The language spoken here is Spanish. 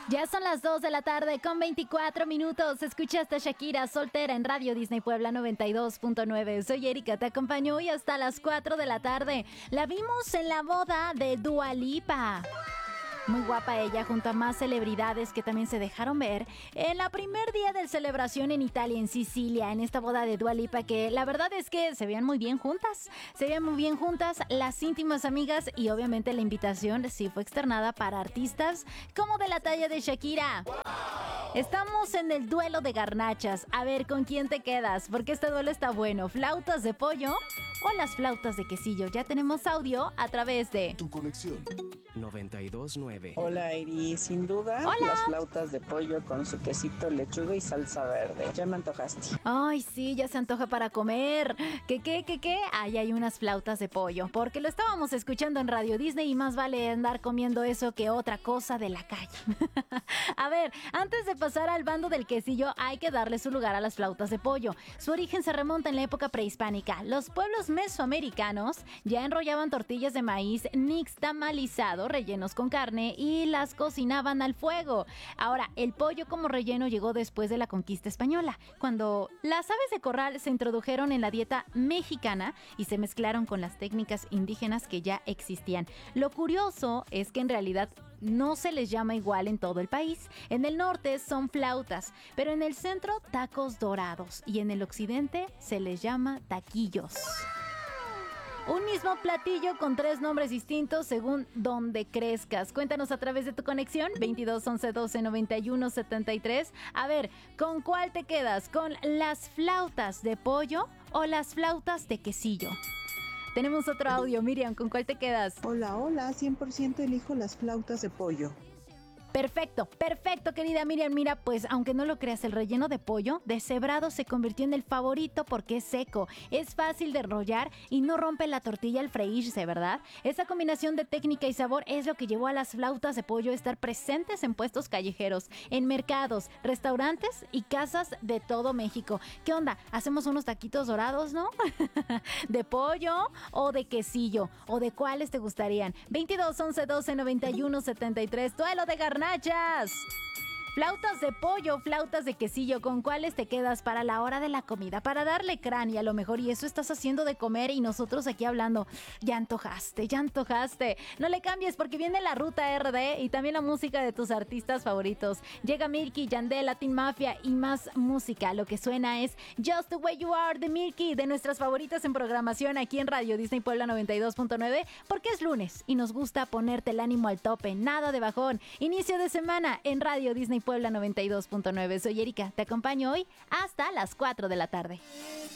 Ya son las 2 de la tarde con 24 minutos. Escuchaste a Shakira soltera en Radio Disney Puebla 92.9. Soy Erika, te acompaño hoy hasta las 4 de la tarde. La vimos en la boda de Dua Lipa. Muy guapa ella, junto a más celebridades que también se dejaron ver en la primer día de celebración en Italia, en Sicilia, en esta boda de Dua Lipa, que la verdad es que se veían muy bien juntas. Se veían muy bien juntas las íntimas amigas y obviamente la invitación sí fue externada para artistas como de la talla de Shakira. Estamos en el duelo de garnachas. A ver, ¿con quién te quedas? Porque este duelo está bueno. ¿Flautas de pollo o las flautas de quesillo? Ya tenemos audio a través de Tu conexión 92.9. Hola Iri, sin duda Hola. las flautas de pollo con su quesito, lechuga y salsa verde. Ya me antojaste. Ay, sí, ya se antoja para comer. ¿Qué? Ahí hay unas flautas de pollo, porque lo estábamos escuchando en Radio Disney y más vale andar comiendo eso que otra cosa de la calle. A ver, antes de pasar al bando del quesillo, hay que darle su lugar a las flautas de pollo. Su origen se remonta en la época prehispánica. Los pueblos mesoamericanos ya enrollaban tortillas de maíz nixtamalizado, rellenos con carne, y las cocinaban al fuego. Ahora, el pollo como relleno llegó después de la conquista española, cuando las aves de corral se introdujeron en la dieta mexicana y se mezclaron con las técnicas indígenas que ya existían. Lo curioso es que en realidad no se les llama igual en todo el país. En el norte son flautas, pero en el centro tacos dorados y en el occidente se les llama taquillos. Un mismo platillo con 3 nombres distintos según donde crezcas. Cuéntanos a través de tu conexión 22 11 12 91 73. A ver, ¿con cuál te quedas? ¿Con las flautas de pollo o las flautas de quesillo? Tenemos otro audio. Miriam, ¿con cuál te quedas? Hola, 100% elijo las flautas de pollo. Perfecto, querida Miriam. Mira, pues aunque no lo creas, el relleno de pollo deshebrado se convirtió en el favorito porque es seco, es fácil de enrollar y no rompe la tortilla al freírse, ¿verdad? Esa combinación de técnica y sabor es lo que llevó a las flautas de pollo a estar presentes en puestos callejeros, en mercados, restaurantes y casas de todo México. ¿Qué onda? ¿Hacemos unos taquitos dorados, no? ¿De pollo o de quesillo? ¿O de cuáles te gustarían? 22 11 12 91 73. Duelo de garnachas. Flautas de pollo, flautas de quesillo, ¿con cuáles te quedas para la hora de la comida? Para darle cráneo a lo mejor, y eso estás haciendo de comer y nosotros aquí hablando. Ya antojaste. No le cambies porque viene la ruta RD y también la música de tus artistas favoritos. Llega Milky, Yandel, Latin Mafia y más música. Lo que suena es Just the Way You Are de Milky, de nuestras favoritas en programación aquí en Radio Disney Puebla 92.9, porque es lunes y nos gusta ponerte el ánimo al tope, nada de bajón. Inicio de semana en Radio Disney Puebla 92.9. Soy Erika, te acompaño hoy hasta las 4 de la tarde.